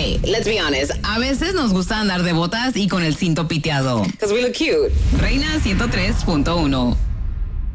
Hey, let's be honest. A veces nos gusta andar de botas y con el cinto piteado. Because we look cute. Reina 103.1.